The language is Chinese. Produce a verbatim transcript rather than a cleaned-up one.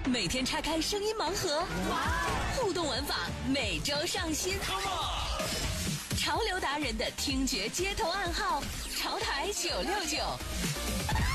每天拆开声音盲盒，互动玩法每周上新。潮流达人的听觉街头暗号，潮台九六九。